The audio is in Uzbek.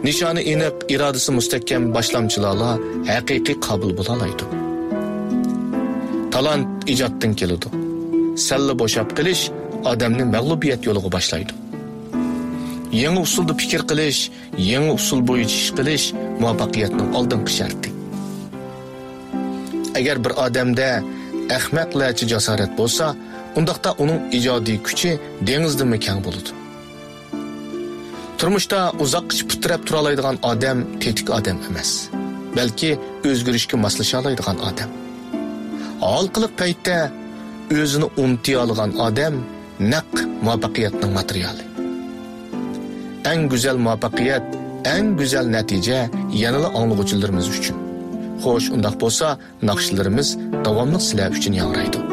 nishoni aniq, irodasi mustahkam boshlamchilarlar haqiqiy qabul bo'la oladi. Talant ijoddan keladi. Salla bo'shab qilish odamni mag'lubiyat yo'liga boshlaydi. Yangi usulda fikr qilish, yangi usul bo'yicha ish qilish muvaffaqiyatning oldingi sharti. Agar bir odamda ahmoqlarcha jasorat bo'lsa, undaqda uning ijodiy kuchi dengizdan keng bo'ladi. Turmushda uzoqqa putirab tura oladigan odam tetik odam emas, balki o'zgarishga moslasha oladigan odam. Halqiliq paytda o'zini unutiy olgan odam naq muvaffaqiyatning materiali. Eng go'zal muvaffaqiyat, eng go'zal natija yanada anglag'uvchilarimiz uchun. Xo'sh, undaq bo'lsa, naqshlarimiz davomli sizlar uchun yangraydi.